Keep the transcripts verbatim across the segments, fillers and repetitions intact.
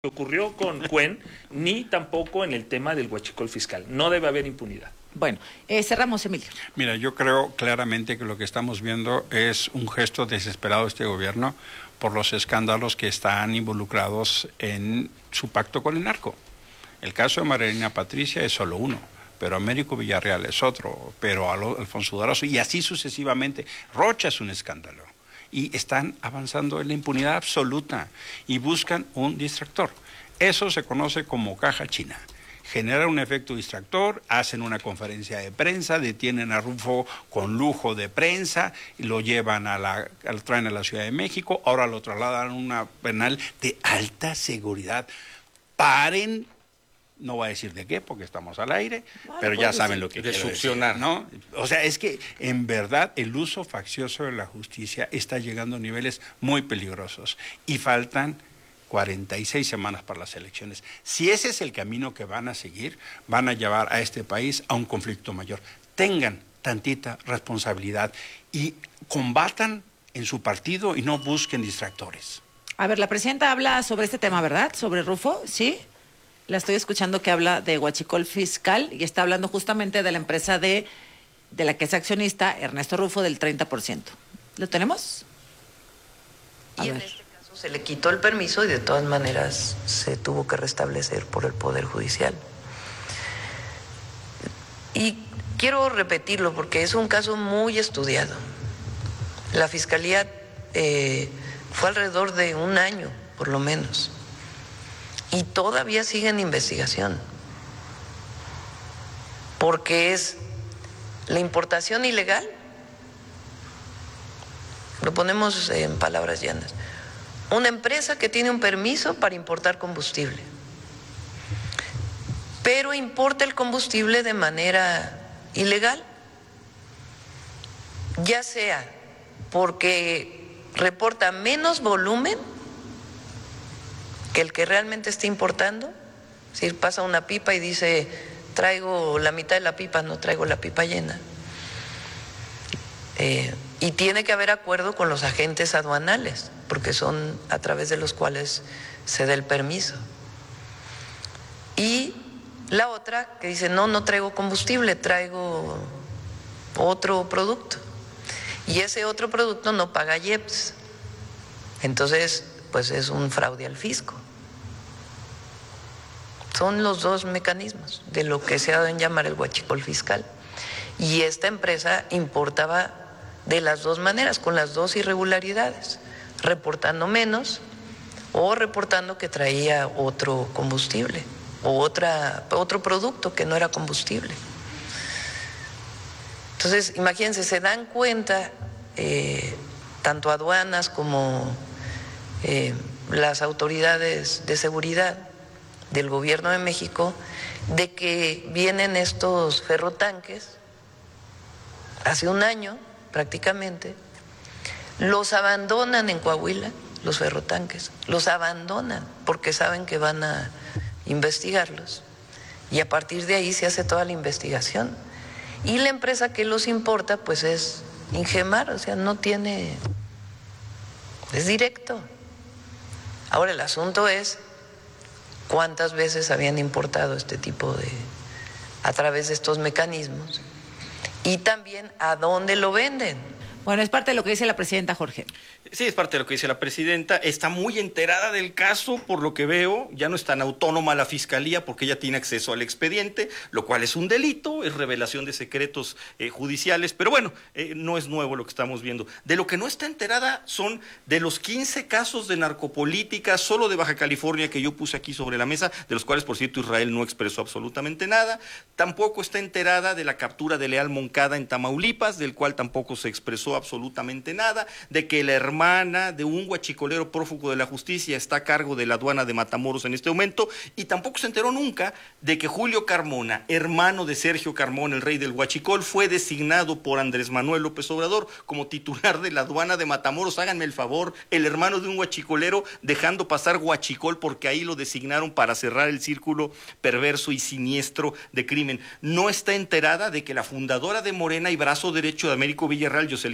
ocurrió con Cuen, ni tampoco en el tema del huachicol fiscal. No debe haber impunidad. Bueno, eh, cerramos, Emilio. Mira, yo creo claramente que lo que estamos viendo es un gesto desesperado de este gobierno por los escándalos que están involucrados en su pacto con el narco. El caso de Marina Patricia es solo uno, pero Américo Villarreal es otro, pero Alfonso Durazo, y así sucesivamente. Rocha es un escándalo. Y están avanzando en la impunidad absoluta y buscan un distractor. Eso se conoce como caja china. Generan un efecto distractor, hacen una conferencia de prensa, detienen a Rufo con lujo de prensa, lo llevan a la, lo traen a la Ciudad de México, ahora lo trasladan a una penal de alta seguridad. Paren, no voy a decir de qué porque estamos al aire, bueno, pero ya saben lo que de quiero succionar, decir, ¿no? O sea, es que en verdad el uso faccioso de la justicia está llegando a niveles muy peligrosos y faltan cuarenta y seis semanas para las elecciones. Si ese es el camino que van a seguir, van a llevar a este país a un conflicto mayor. Tengan tantita responsabilidad y combatan en su partido y no busquen distractores. A ver, la presidenta habla sobre este tema, ¿verdad? Sobre Rufo, ¿sí? La estoy escuchando que habla de huachicol fiscal y está hablando justamente de la empresa de, de la que es accionista, Ernesto Rufo, del treinta por ciento. ¿Lo tenemos? A y ver. En este caso se le quitó el permiso y de todas maneras se tuvo que restablecer por el Poder Judicial. Y quiero repetirlo porque es un caso muy estudiado. La Fiscalía eh, fue alrededor de un año, por lo menos. Y todavía sigue en investigación, porque es la importación ilegal, lo ponemos en palabras llanas, una empresa que tiene un permiso para importar combustible, pero importa el combustible de manera ilegal, ya sea porque reporta menos volumen que el que realmente está importando. Si pasa una pipa y dice traigo la mitad de la pipa, no traigo la pipa llena, eh, y tiene que haber acuerdo con los agentes aduanales porque son a través de los cuales se da el permiso. Y la otra que dice no, no traigo combustible, traigo otro producto y ese otro producto no paga I E P S, entonces pues es un fraude al fisco. Son los dos mecanismos de lo que se ha dado en llamar el huachicol fiscal. Y esta empresa importaba de las dos maneras, con las dos irregularidades, reportando menos o reportando que traía otro combustible o otra, otro producto que no era combustible. Entonces, imagínense, se dan cuenta eh, tanto aduanas como Eh, las autoridades de seguridad del gobierno de México de que vienen estos ferrotanques hace un año prácticamente, los abandonan en Coahuila, los ferrotanques, los abandonan porque saben que van a investigarlos y a partir de ahí se hace toda la investigación y la empresa que los importa pues es Ingemar, o sea, no tiene, es directo. Ahora el asunto es cuántas veces habían importado este tipo de, a través de estos mecanismos y también a dónde lo venden. Bueno, es parte de lo que dice la presidenta, Jorge. Sí, es parte de lo que dice la presidenta. Está muy enterada del caso, por lo que veo. Ya no es tan autónoma la fiscalía porque ella tiene acceso al expediente, lo cual es un delito, es revelación de secretos eh, judiciales. Pero bueno, eh, no es nuevo lo que estamos viendo. De lo que no está enterada son de los quince casos de narcopolítica solo de Baja California que yo puse aquí sobre la mesa, de los cuales, por cierto, Israel no expresó absolutamente nada. Tampoco está enterada de la captura de Leal Moncada en Tamaulipas, del cual tampoco se expresó absolutamente nada, de que la hermana de un huachicolero prófugo de la justicia está a cargo de la aduana de Matamoros en este momento, y tampoco se enteró nunca de que Julio Carmona, hermano de Sergio Carmona, el rey del huachicol, fue designado por Andrés Manuel López Obrador como titular de la aduana de Matamoros. Háganme el favor, el hermano de un huachicolero dejando pasar huachicol porque ahí lo designaron para cerrar el círculo perverso y siniestro de crimen. No está enterada de que la fundadora de Morena y brazo derecho de Américo Villarreal, Jocelyn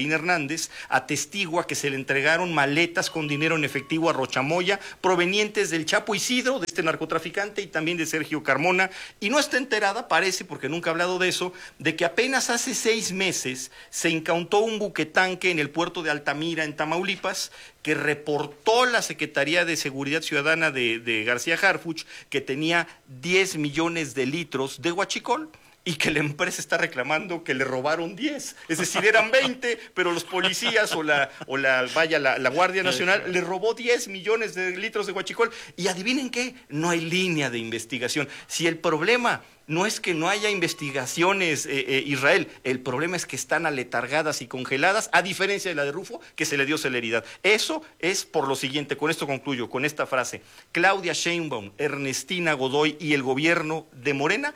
Karina Hernández, atestigua que se le entregaron maletas con dinero en efectivo a Rochamoya provenientes del Chapo Isidro, de este narcotraficante, y también de Sergio Carmona, y no está enterada, parece, porque nunca ha hablado de eso, de que apenas hace seis meses se incautó un buquetanque en el puerto de Altamira, en Tamaulipas, que reportó la Secretaría de Seguridad Ciudadana de, de García Harfuch que tenía diez millones de litros de huachicol, y que la empresa está reclamando que le robaron diez. Es decir, eran veinte, pero los policías o la, o la vaya, la, la Guardia Nacional le robó diez millones de litros de huachicol. Y adivinen qué, no hay línea de investigación. Si el problema no es que no haya investigaciones, eh, eh, Israel, el problema es que están aletargadas y congeladas, a diferencia de la de Rufo, que se le dio celeridad. Eso es por lo siguiente, con esto concluyo, con esta frase. Claudia Sheinbaum, Ernestina Godoy y el gobierno de Morena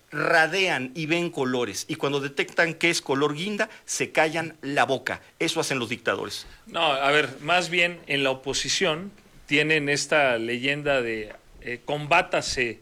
radean y ven colores, y cuando detectan que es color guinda, se callan la boca. Eso hacen los dictadores. No, a ver, más bien en la oposición tienen esta leyenda de eh, combátase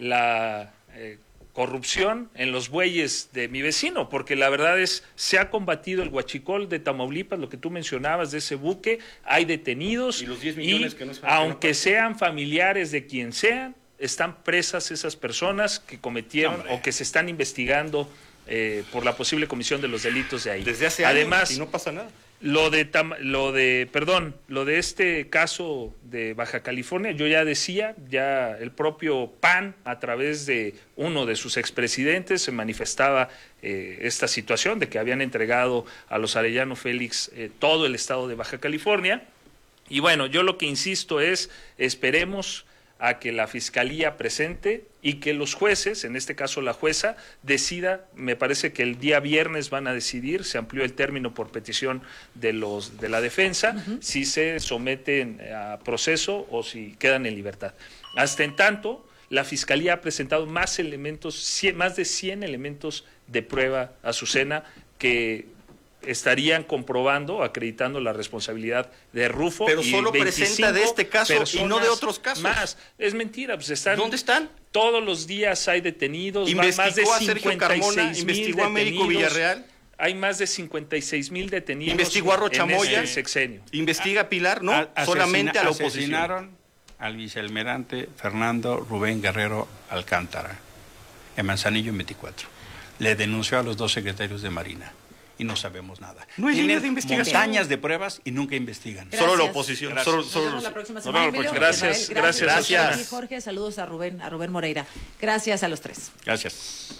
la eh, corrupción en los bueyes de mi vecino, porque la verdad es, se ha combatido el huachicol de Tamaulipas, lo que tú mencionabas de ese buque, hay detenidos, y los diez millones y que no es aunque sean familiares de quien sean, están presas esas personas que cometieron Hombre. o que se están investigando eh, por la posible comisión de los delitos de ahí. Desde hace Además, años y no pasa nada. Lo de, lo de, perdón, lo de este caso de Baja California, yo ya decía, ya el propio P A N, a través de uno de sus expresidentes, se manifestaba eh, esta situación de que habían entregado a los Arellano Félix eh, todo el estado de Baja California. Y bueno, yo lo que insisto es, esperemos a que la Fiscalía presente y que los jueces, en este caso la jueza, decida. Me parece que el día viernes van a decidir, se amplió el término por petición de los de la defensa, uh-huh. si se someten a proceso o si quedan en libertad. Hasta en tanto, la Fiscalía ha presentado más elementos, cien, más de cien elementos de prueba, Azucena, que estarían comprobando, acreditando la responsabilidad de Rufo. Pero solo presenta de este caso y no de otros casos. Más, es mentira, pues están. ¿Dónde están? Todos los días hay detenidos. ¿Investigó más de a Sergio Carmona? ¿Investigó a Américo Villarreal? Hay más de cincuenta y seis mil detenidos. ¿Investigó a Rochamoya? En este sexenio. ¿Investiga a Pilar? No, a, solamente a la oposición. Asesinaron al vicealmirante Fernando Rubén Guerrero Alcántara en Manzanillo en veinticuatro. Le denunció a los dos secretarios de Marina. Y no sabemos nada. No hay línea de investigación. Montañas de pruebas y nunca investigan. Gracias. Solo la oposición. Gracias. Solo, Nos solo vemos los... la próxima Nos semana. vemos la próxima. Emilio, Gracias, Israel, gracias. gracias. Gracias. Y Jorge, saludos a Rubén, a Rubén Moreira. Gracias a los tres. Gracias.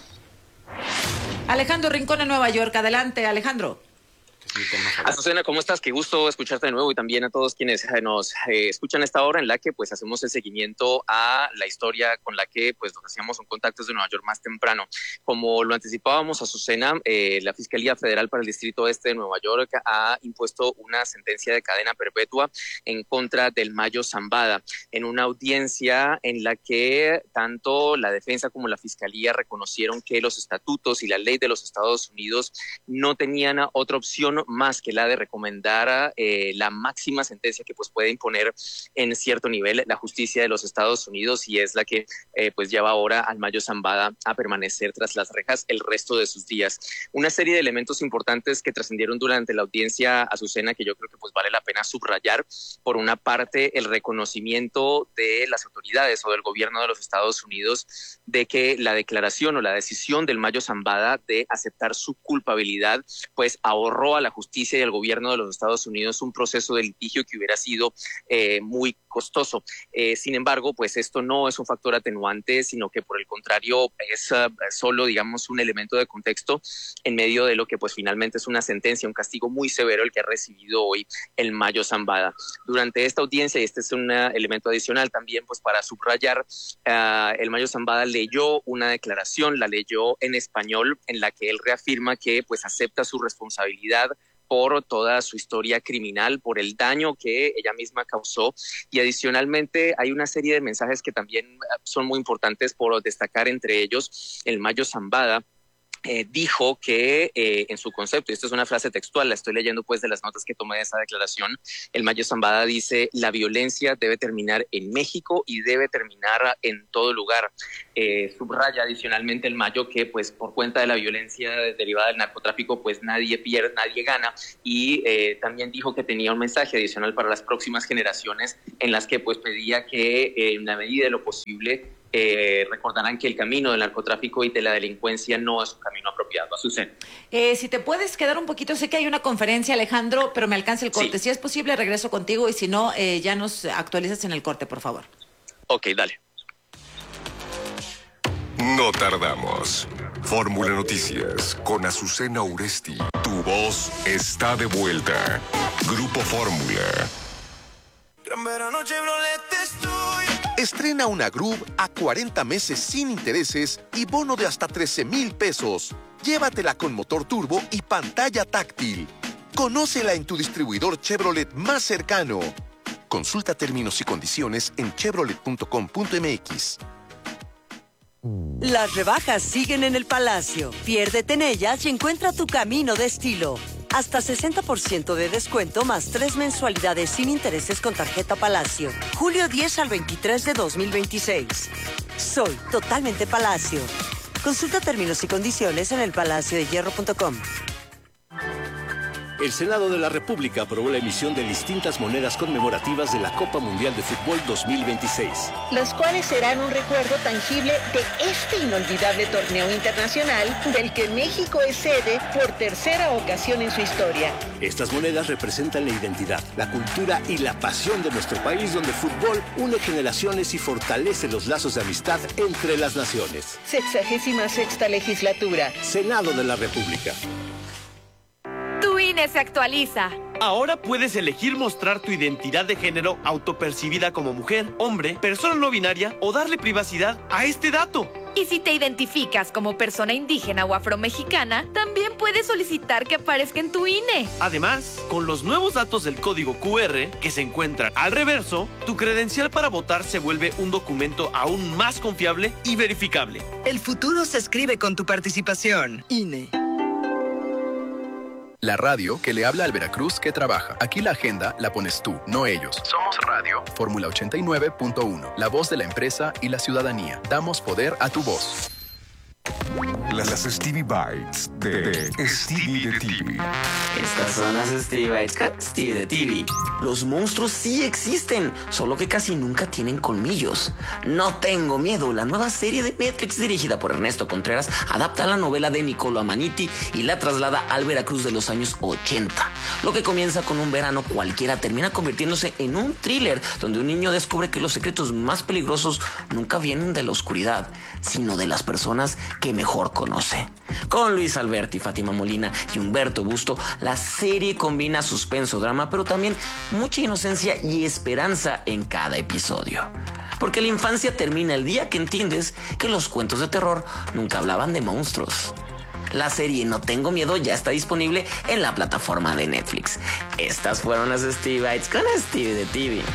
Alejandro Rincón en Nueva York. Adelante, Alejandro. Azucena, ¿cómo estás? Qué gusto escucharte de nuevo, y también a todos quienes eh, nos eh, escuchan a esta hora en la que pues hacemos el seguimiento a la historia con la que pues nos hacíamos un contacto desde Nueva York más temprano. Como lo anticipábamos, Azucena, eh, la Fiscalía Federal para el Distrito Este de Nueva York ha impuesto una sentencia de cadena perpetua en contra del Mayo Zambada, en una audiencia en la que tanto la defensa como la Fiscalía reconocieron que los estatutos y la ley de los Estados Unidos no tenían otra opción más que la de recomendar eh, la máxima sentencia que pues puede imponer en cierto nivel la justicia de los Estados Unidos, y es la que eh, pues lleva ahora al Mayo Zambada a permanecer tras las rejas el resto de sus días. Una serie de elementos importantes que trascendieron durante la audiencia, Azucena, que yo creo que pues vale la pena subrayar. Por una parte, el reconocimiento de las autoridades o del gobierno de los Estados Unidos de que la declaración o la decisión del Mayo Zambada de aceptar su culpabilidad pues ahorró a la justicia y al gobierno de los Estados Unidos un proceso de litigio que hubiera sido eh, muy costoso. Eh, sin embargo, pues esto no es un factor atenuante, sino que por el contrario es uh, solo, digamos, un elemento de contexto en medio de lo que pues finalmente es una sentencia, un castigo muy severo el que ha recibido hoy el Mayo Zambada. Durante esta audiencia, y este es un uh, elemento adicional también pues para subrayar, uh, el Mayo Zambada leyó una declaración, la leyó en español, en la que él reafirma que pues acepta su responsabilidad por toda su historia criminal, por el daño que ella misma causó, y adicionalmente hay una serie de mensajes que también son muy importantes por destacar, entre ellos el Mayo Zambada Eh, dijo que eh, en su concepto, y esto es una frase textual, la estoy leyendo pues de las notas que tomé de esa declaración, el Mayo Zambada dice: la violencia debe terminar en México y debe terminar en todo lugar. Eh, subraya adicionalmente el Mayo que pues por cuenta de la violencia derivada del narcotráfico pues nadie pierde, nadie gana, y eh, también dijo que tenía un mensaje adicional para las próximas generaciones en las que pues pedía que eh, en la medida de lo posible Eh, recordarán que el camino del narcotráfico y de la delincuencia no es un camino apropiado. Azucena. Eh, si te puedes quedar un poquito, sé que hay una conferencia, Alejandro, pero me alcanza el corte. Sí. Si es posible, regreso contigo, y si no, eh, ya nos actualizas en el corte, por favor. Ok, dale. No tardamos. Fórmula Noticias con Azucena Uresti. Tu voz está de vuelta. Grupo Fórmula. Gran verano Chevrolet estoy. Estrena una Groove a cuarenta meses sin intereses y bono de hasta trece mil pesos. Llévatela con motor turbo y pantalla táctil. Conócela en tu distribuidor Chevrolet más cercano. Consulta términos y condiciones en chevrolet punto com punto m x. Las rebajas siguen en el Palacio. Piérdete en ellas y encuentra tu camino de estilo. Hasta sesenta por ciento de descuento más tres mensualidades sin intereses con tarjeta Palacio. julio diez al veintitrés de dos mil veintiséis. Soy totalmente Palacio. Consulta términos y condiciones en el palacio de hierro punto com. El Senado de la República aprobó la emisión de distintas monedas conmemorativas de la Copa Mundial de Fútbol dos mil veintiséis. Las cuales serán un recuerdo tangible de este inolvidable torneo internacional del que México es sede por tercera ocasión en su historia. Estas monedas representan la identidad, la cultura y la pasión de nuestro país, donde el fútbol une generaciones y fortalece los lazos de amistad entre las naciones. Sexagésima sexta legislatura. Senado de la República. Tu I N E se actualiza. Ahora puedes elegir mostrar tu identidad de género autopercibida como mujer, hombre, persona no binaria o darle privacidad a este dato. Y si te identificas como persona indígena o afromexicana, también puedes solicitar que aparezca en tu I N E. Además, con los nuevos datos del código Q R que se encuentran al reverso, tu credencial para votar se vuelve un documento aún más confiable y verificable. El futuro se escribe con tu participación. I N E. La radio que le habla al Veracruz que trabaja. Aquí la agenda la pones tú, no ellos. Somos radio. Fórmula ochenta y nueve punto uno. La voz de la empresa y la ciudadanía. Damos poder a tu voz. Las Stevie Bites de, de Stevie de T V. Estas son las Stevie Bites con Stevie de T V. Los monstruos sí existen, solo que casi nunca tienen colmillos. No tengo miedo. La nueva serie de Netflix dirigida por Ernesto Contreras adapta la novela de Niccolo Amaniti y la traslada al Veracruz de los años ochenta. Lo que comienza con un verano cualquiera termina convirtiéndose en un thriller donde un niño descubre que los secretos más peligrosos nunca vienen de la oscuridad, sino de las personas que mejor conoce. Con Luis Alberti, Fátima Molina y Humberto Busto, la serie combina suspenso, drama, pero también mucha inocencia y esperanza en cada episodio. Porque la infancia termina el día que entiendes que los cuentos de terror nunca hablaban de monstruos. La serie No Tengo Miedo ya está disponible en la plataforma de Netflix. Estas fueron las Stevie Bites con Stevie de T V.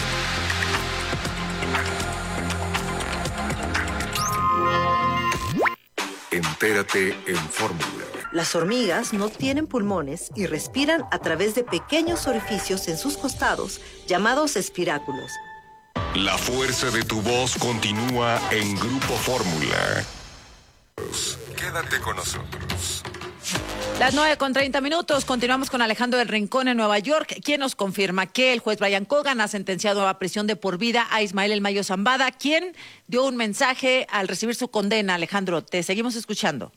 Entérate en Fórmula. Las hormigas no tienen pulmones y respiran a través de pequeños orificios en sus costados, llamados espiráculos. La fuerza de tu voz continúa en Grupo Fórmula. Quédate con nosotros. Las nueve con treinta minutos, continuamos con Alejandro del Rincón en Nueva York, quien nos confirma que el juez Brian Cogan ha sentenciado a prisión de por vida a Ismael El Mayo Zambada, quien dio un mensaje al recibir su condena. Alejandro, te seguimos escuchando.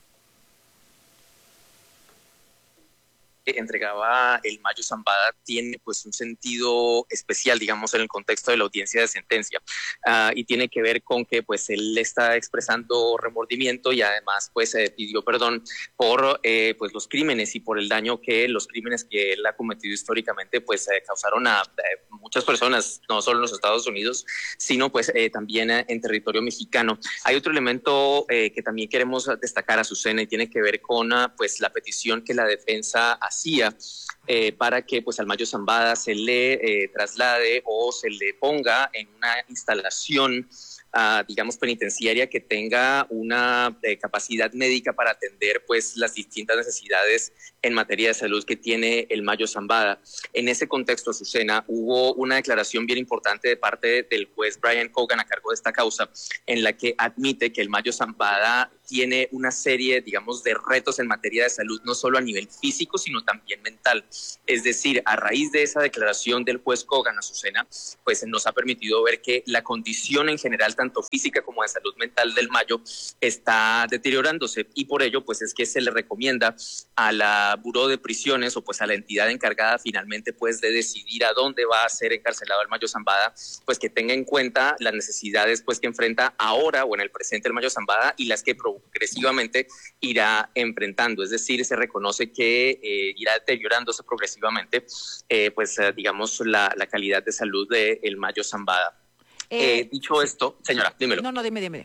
Entregaba el Mayo Zambada tiene pues un sentido especial, digamos, en el contexto de la audiencia de sentencia, uh, y tiene que ver con que pues él está expresando remordimiento y además pues eh, pidió perdón por eh, pues los crímenes y por el daño que los crímenes que él ha cometido históricamente pues eh, causaron a eh, muchas personas, no solo en los Estados Unidos, sino pues eh, también eh, en territorio mexicano. Hay otro elemento eh, que también queremos destacar, Azucena, y tiene que ver con uh, pues la petición que la defensa hacía eh, para que pues al Mayo Zambada se le eh, traslade o se le ponga en una instalación Uh, digamos, penitenciaria que tenga una eh, capacidad médica para atender pues las distintas necesidades en materia de salud que tiene el Mayo Zambada. En ese contexto, Azucena, hubo una declaración bien importante de parte del juez Brian Cogan a cargo de esta causa, en la que admite que el Mayo Zambada tiene una serie, digamos, de retos en materia de salud, no solo a nivel físico, sino también mental. Es decir, a raíz de esa declaración del juez Cogan, Azucena, pues nos ha permitido ver que la condición en general, tanto física como de salud mental del Mayo, está deteriorándose, y por ello pues es que se le recomienda a la Buró de Prisiones o pues a la entidad encargada finalmente pues de decidir a dónde va a ser encarcelado el Mayo Zambada, pues que tenga en cuenta las necesidades pues que enfrenta ahora o en el presente el Mayo Zambada y las que progresivamente irá enfrentando. Es decir, se reconoce que eh, irá deteriorándose progresivamente eh, pues eh, digamos la, la calidad de salud del Mayo Zambada. Eh, eh, dicho esto, señora, dímelo. No, no, dime, dime.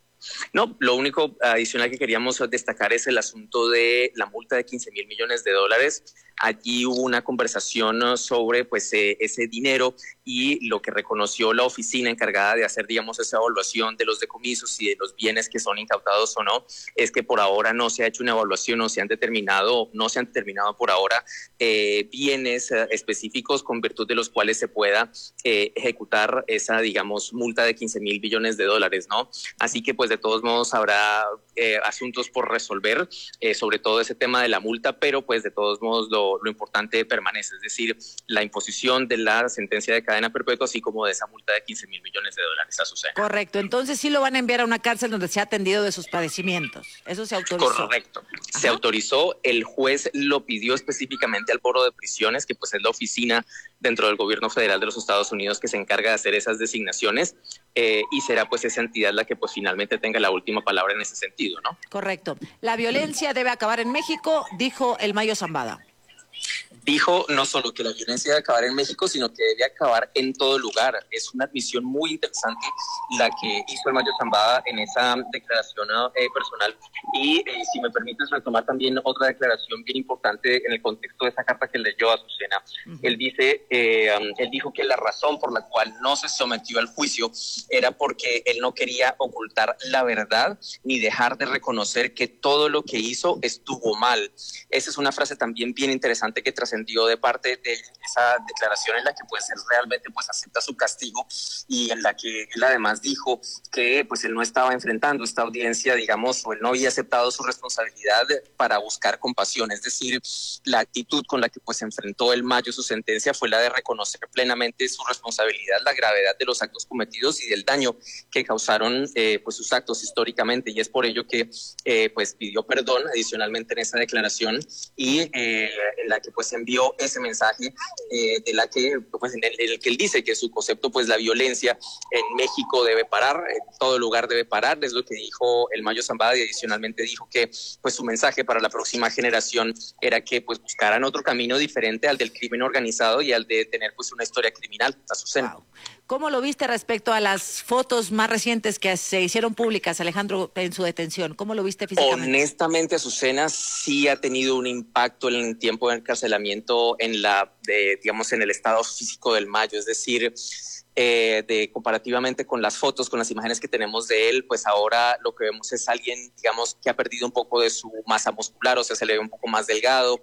No, lo único adicional que queríamos destacar es el asunto de la multa de quince mil millones de dólares. Allí hubo una conversación sobre pues eh, ese dinero y lo que reconoció la oficina encargada de hacer, digamos, esa evaluación de los decomisos y de los bienes que son incautados o no, es que por ahora no se ha hecho una evaluación, no se han determinado, no se han determinado por ahora eh, bienes eh, específicos con virtud de los cuales se pueda eh, ejecutar esa, digamos, multa de quince mil billones de dólares, ¿no? Así que pues de todos modos habrá eh, asuntos por resolver, eh, sobre todo ese tema de la multa, pero pues de todos modos lo Lo, lo importante permanece, es decir, la imposición de la sentencia de cadena perpetua, así como de esa multa de quince mil millones de dólares. Azucena. Correcto, entonces sí lo van a enviar a una cárcel donde se ha atendido de sus padecimientos. Eso se autorizó. Correcto, Ajá. se autorizó, el juez lo pidió específicamente al Buró de Prisiones, que pues es la oficina dentro del gobierno federal de los Estados Unidos que se encarga de hacer esas designaciones, eh, y será pues esa entidad la que pues finalmente tenga la última palabra en ese sentido, ¿no? Correcto. La violencia debe acabar en México, dijo el Mayo Zambada. Dijo no solo que la violencia debe acabar en México, sino que debe acabar en todo lugar. Es una admisión muy interesante la que hizo el Mayo Zambada en esa declaración eh, personal. Y eh, si me permites retomar también otra declaración bien importante en el contexto de esa carta que leyó a Azucena. Uh-huh. Él dice, eh, um, él dijo que la razón por la cual no se sometió al juicio era porque él no quería ocultar la verdad ni dejar de reconocer que todo lo que hizo estuvo mal. Esa es una frase también bien interesante que trascendió de parte de esa declaración en la que pues él realmente pues acepta su castigo y en la que él además dijo que pues él no estaba enfrentando esta audiencia, digamos, o él no había aceptado su responsabilidad para buscar compasión. Es decir, la actitud con la que pues enfrentó el Mayo su sentencia fue la de reconocer plenamente su responsabilidad, la gravedad de los actos cometidos y del daño que causaron eh, pues sus actos históricamente, y es por ello que eh, pues pidió perdón adicionalmente en esa declaración y eh, en la que pues envió ese mensaje eh, de la que pues en el, en el que él dice que su concepto pues la violencia en México debe parar, en todo lugar debe parar, es lo que dijo el Mayo Zambada, y adicionalmente dijo que pues su mensaje para la próxima generación era que pues buscaran otro camino diferente al del crimen organizado y al de tener pues una historia criminal. Azucena. Wow. ¿Cómo lo viste respecto a las fotos más recientes que se hicieron públicas, Alejandro, en su detención? ¿Cómo lo viste físicamente? Honestamente, Azucena, sí ha tenido un impacto en el tiempo de encarcelamiento en la, de, digamos, en el estado físico del Mayo, es decir, eh, de comparativamente con las fotos, con las imágenes que tenemos de él, pues ahora lo que vemos es alguien, digamos, que ha perdido un poco de su masa muscular, o sea, se le ve un poco más delgado,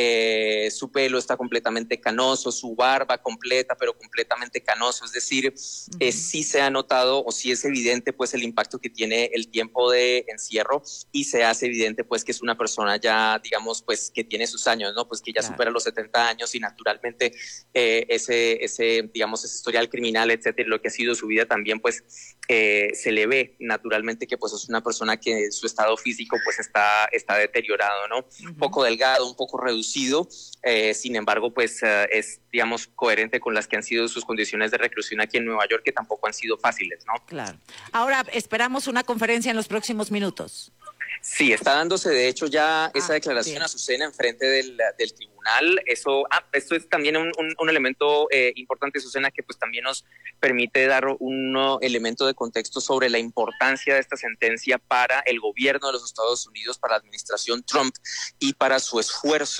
eh, su pelo está completamente canoso, su barba completa, pero completamente canoso, es decir, uh-huh. eh, sí se ha notado o sí es evidente pues el impacto que tiene el tiempo de encierro, y se hace evidente pues que es una persona ya, digamos, pues que tiene sus años, ¿no? Pues que ya claro. supera los setenta años y naturalmente eh, ese, ese, digamos, ese historial criminal, etcétera, lo que ha sido su vida también pues eh, se le ve naturalmente que pues es una persona que su estado físico pues está, está deteriorado, ¿no? Uh-huh. Un poco delgado, un poco reducido, eh, sin embargo pues uh, es, digamos, coherente con las que han sido sus condiciones de reclusión aquí en Nueva York, que tampoco han sido fáciles, ¿no? Claro. Ahora esperamos una conferencia en los próximos minutos. Sí, está dándose de hecho ya ah, esa declaración bien. Azucena en frente del, del tribunal. Eso, ah, esto es también un, un, un elemento eh, importante, Azucena, que pues también nos permite dar un uh, elemento de contexto sobre la importancia de esta sentencia para el gobierno de los Estados Unidos, para la administración Trump y para su esfuerzo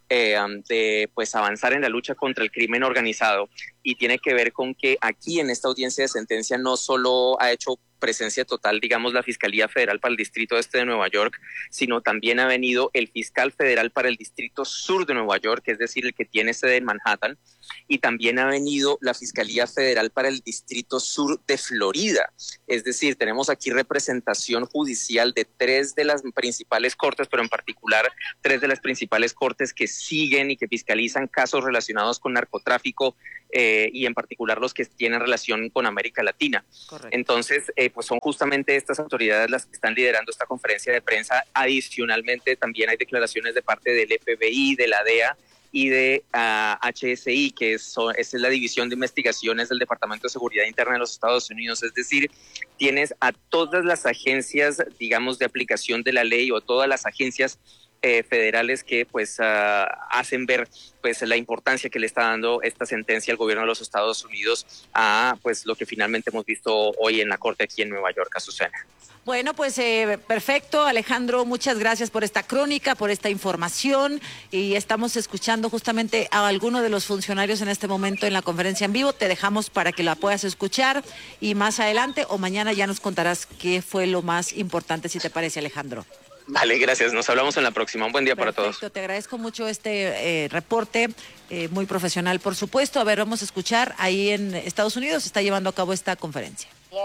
eh, de pues avanzar en la lucha contra el crimen organizado, y tiene que ver con que aquí en esta audiencia de sentencia no solo ha hecho presencia total, digamos, la Fiscalía Federal para el Distrito Este de Nueva York, sino también ha venido el fiscal federal para el Distrito Sur de Nueva York, es decir, el que tiene sede en Manhattan, y también ha venido la Fiscalía Federal para el Distrito Sur de Florida. Es decir, tenemos aquí representación judicial de tres de las principales cortes, pero en particular tres de las principales cortes que siguen y que fiscalizan casos relacionados con narcotráfico, eh, y en particular los que tienen relación con América Latina. Correcto. Entonces, eh, pues son justamente estas autoridades las que están liderando esta conferencia de prensa. Adicionalmente, también hay declaraciones de parte del F B I, de la D E A y de uh, H S I, que es, es la División de Investigaciones del Departamento de Seguridad Interna de los Estados Unidos. Es decir, tienes a todas las agencias, digamos, de aplicación de la ley, o todas las agencias Eh, federales que pues uh, hacen ver pues la importancia que le está dando esta sentencia al gobierno de los Estados Unidos a pues lo que finalmente hemos visto hoy en la corte aquí en Nueva York, Azucena. Bueno, pues eh, perfecto, Alejandro, muchas gracias por esta crónica, por esta información, y estamos escuchando justamente a alguno de los funcionarios en este momento en la conferencia en vivo. Te dejamos para que la puedas escuchar, y más adelante o mañana ya nos contarás qué fue lo más importante, si te parece, Alejandro. Vale, gracias. Nos hablamos en la próxima. Un buen día Perfecto, para todos. Te agradezco mucho este eh, reporte, eh, muy profesional, por supuesto. A ver, vamos a escuchar. Ahí en Estados Unidos se está llevando a cabo esta conferencia.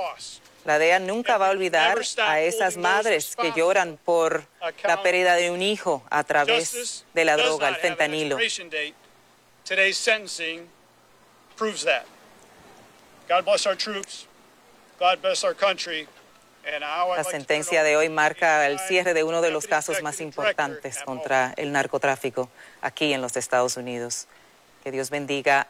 La D E A nunca va a olvidar a esas madres que lloran por la pérdida de un hijo a través de la droga, el fentanilo. Today's sentencing proves that. God bless our troops. God bless our country. La sentencia de hoy marca el cierre de uno de los casos más importantes contra el narcotráfico aquí en los Estados Unidos. Que Dios bendiga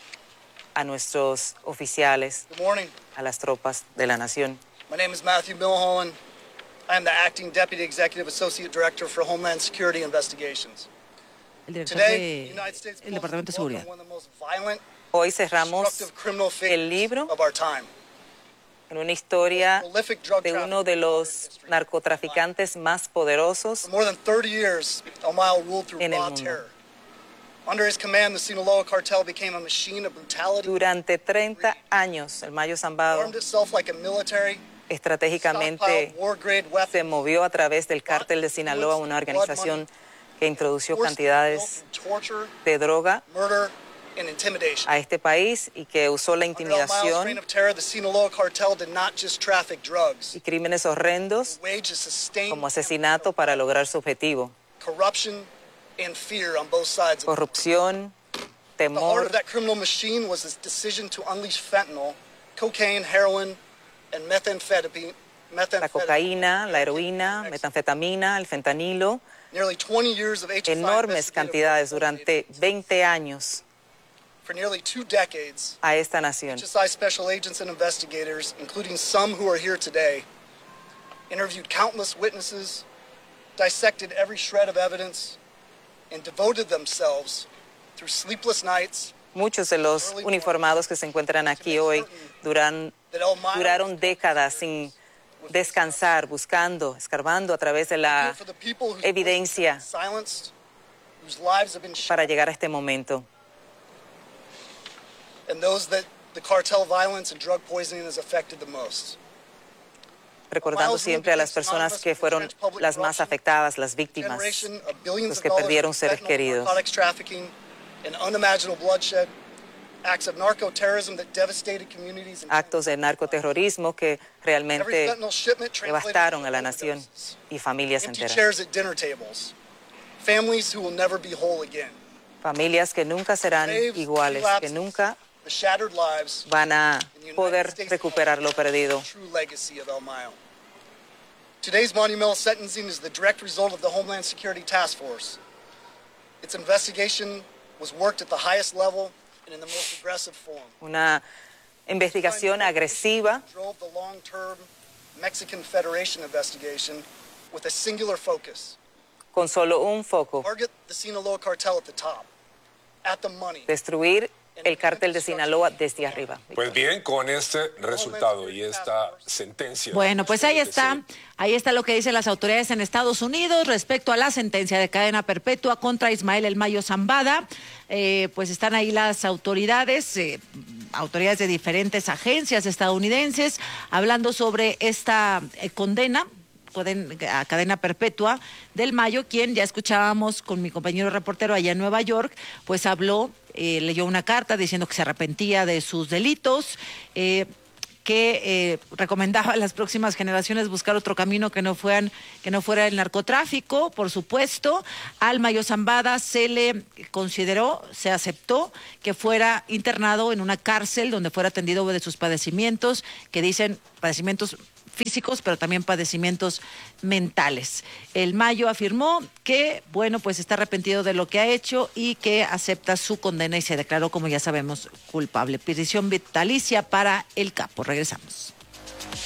a nuestros oficiales, a las tropas de la nación. My name is Matthew Milholland. I am the Acting Deputy Executive Associate Director for Homeland Security Investigations. El director del Departamento de Seguridad. Hoy cerramos el libro en una historia de uno de los narcotraficantes más poderosos en el mundo. Durante treinta años, el Mayo Zambado estratégicamente se movió a través del cártel de Sinaloa, una organización que introdujo cantidades de droga a este país y que usó la intimidación y crímenes horrendos como asesinato para lograr su objetivo. Corrupción, temor. La cocaína, la heroína, metanfetamina, el fentanilo, enormes cantidades durante veinte años for nearly two decades, a esta nación. H S I special agents and investigators, including some who are here today, interviewed countless witnesses, dissected every shred of evidence, and devoted themselves through sleepless nights. Muchos de los uniformados que se encuentran aquí hoy duran, duraron décadas sin descansar, buscando, escarbando a través de la evidencia para llegar a este momento. And those that the cartel violence and drug poisoning has affected the most. Recordando siempre a las personas que fueron las más afectadas, las víctimas, los que perdieron seres queridos. Actos de narcoterrorismo que realmente devastaron a la nación y familias enteras. Familias que nunca serán iguales, que nunca van a poder recuperar lo perdido. Today's monumental sentencing is the direct result of the Homeland Security Task Force. Its investigation was worked at the highest level and in the most aggressive form. Una investigación agresiva. Drove the long-term Mexican Federation investigation with a singular focus. Con solo un foco. Target the Sinaloa cartel at the top, at the money. Destruir el cártel de Sinaloa desde arriba. Pues bien, con este resultado y esta sentencia. Bueno, pues ahí está, ahí está lo que dicen las autoridades en Estados Unidos respecto a la sentencia de cadena perpetua contra Ismael El Mayo Zambada. Eh, pues están ahí las autoridades, eh, autoridades de diferentes agencias estadounidenses, hablando sobre esta eh, condena a cadena perpetua del Mayo, quien ya escuchábamos con mi compañero reportero allá en Nueva York, pues habló, eh, leyó una carta diciendo que se arrepentía de sus delitos, eh, que eh, recomendaba a las próximas generaciones buscar otro camino que no fueran, que no fuera el narcotráfico. Por supuesto, al Mayo Zambada se le consideró, se aceptó que fuera internado en una cárcel donde fuera atendido de sus padecimientos, que dicen padecimientos físicos, pero también padecimientos mentales. El Mayo afirmó que, bueno, pues está arrepentido de lo que ha hecho y que acepta su condena y se declaró, como ya sabemos, culpable. Prisión vitalicia para el capo. Regresamos.